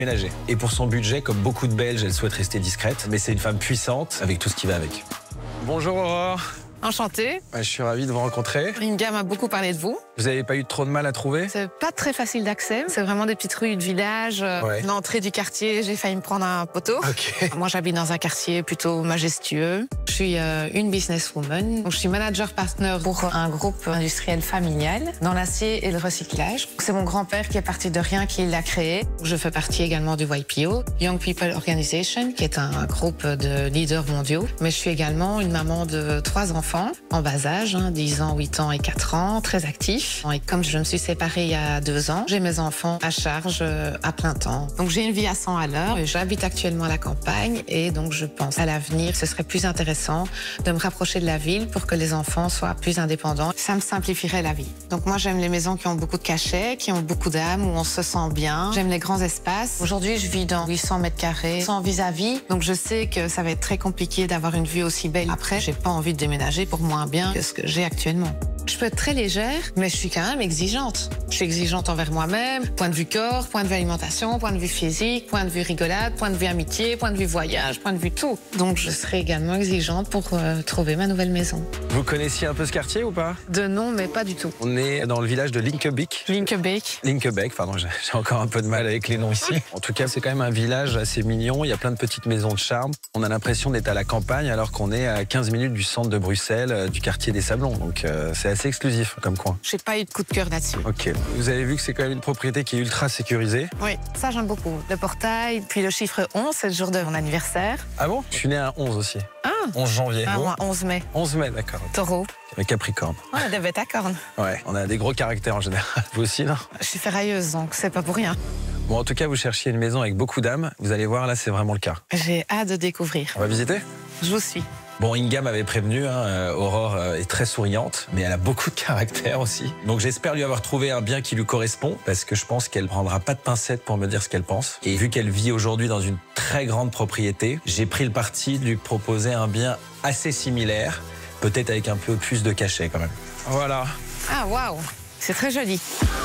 ménager. Et pour son budget, comme beaucoup de Belges, elle souhaite rester discrète. Mais c'est une femme puissante avec tout ce qui va avec. Bonjour Aurore. Enchantée. Je suis ravi de vous rencontrer. Inga m'a beaucoup parlé de vous. Vous n'avez pas eu trop de mal à trouver? C'est pas très facile d'accès. C'est vraiment des petites rues de village. Ouais. L'entrée du quartier, j'ai failli me prendre un poteau. Ok. Moi, j'habite dans un quartier plutôt majestueux. Je suis une businesswoman. Donc, je suis manager partner pour un groupe industriel familial dans l'acier et le recyclage. C'est mon grand-père qui est parti de rien qui l'a créé. Je fais partie également du YPO, Young People Organization, qui est un groupe de leaders mondiaux. Mais je suis également une maman de 3 enfants en bas âge, 10 ans, 8 ans et 4 ans, très actifs. Et comme je me suis séparée il y a 2 ans, j'ai mes enfants à charge à plein temps. Donc j'ai une vie à 100 à l'heure. J'habite actuellement à la campagne et donc je pense à l'avenir, ce serait plus intéressant de me rapprocher de la ville pour que les enfants soient plus indépendants. Ça me simplifierait la vie. Donc moi j'aime les maisons qui ont beaucoup de cachets, qui ont beaucoup d'âme, où on se sent bien. J'aime les grands espaces. Aujourd'hui je vis dans 800 mètres carrés, sans vis-à-vis. Donc je sais que ça va être très compliqué d'avoir une vue aussi belle. Après, j'ai pas envie de déménager pour moins bien que ce que j'ai actuellement. Je peux être très légère, mais je suis quand même exigeante. Je suis exigeante envers moi-même, point de vue corps, point de vue alimentation, point de vue physique, point de vue rigolade, point de vue amitié, point de vue voyage, point de vue tout. Donc je serai également exigeante pour trouver ma nouvelle maison. Vous connaissiez un peu ce quartier ou pas? De nom, mais pas du tout. On est dans le village de Linkebeek. Linkebeek, Pardon, j'ai encore un peu de mal avec les noms ici. En tout cas, c'est quand même un village assez mignon. Il y a plein de petites maisons de charme. On a l'impression d'être à la campagne alors qu'on est à 15 minutes du centre de Bruxelles, du quartier des Sablons. Donc c'est assez exclusif comme coin. j'ai pas eu de coup de cœur là-dessus. Ok. Vous avez vu que c'est quand même une propriété qui est ultra sécurisée. Oui, ça j'aime beaucoup. Le portail, puis le chiffre 11, c'est le jour de mon anniversaire. Ah bon? Je suis né à 11 aussi. Ah, 11 janvier. Vous? moi 11 mai. 11 mai, d'accord. Taureau. Capricorne. On a des bêtes à cornes. Ouais, on a des gros caractères en général. Vous aussi, non? Je suis ferrailleuse, donc c'est pas pour rien. Bon, en tout cas, vous cherchiez une maison avec beaucoup d'âme. Vous allez voir, là, c'est vraiment le cas. J'ai hâte de découvrir. On va visiter? Je vous suis. Bon, Inga m'avait prévenu, Aurore est très souriante, mais elle a beaucoup de caractère aussi. Donc j'espère lui avoir trouvé un bien qui lui correspond, parce que je pense qu'elle prendra pas de pincettes pour me dire ce qu'elle pense. Et vu qu'elle vit aujourd'hui dans une très grande propriété, j'ai pris le parti de lui proposer un bien assez similaire, peut-être avec un peu plus de cachet quand même. Voilà. Ah, waouh, c'est très joli.